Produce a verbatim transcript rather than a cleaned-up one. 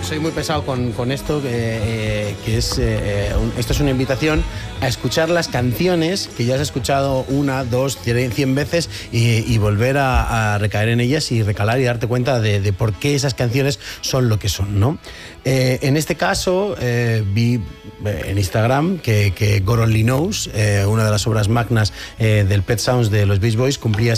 soy muy pesado con, con esto, eh, que es eh, un, esto es una invitación a escuchar las canciones que ya has escuchado una, dos, cien veces y, y volver a, a recaer en ellas y recalar y darte cuenta de, de por qué esas canciones son lo que son, ¿no? Eh, en este caso, eh, vi en Instagram que, que God Only Knows, eh, una de las obras magnas eh, del Pet Sounds de los Beach Boys, cumplía